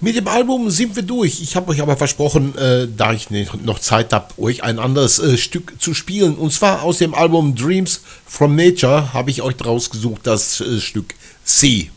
Mit dem Album sind wir durch. Ich habe euch aber versprochen, da ich noch Zeit habe, euch ein anderes Stück zu spielen. Und zwar aus dem Album Dreams from Nature habe ich euch draus gesucht, das Stück Sea.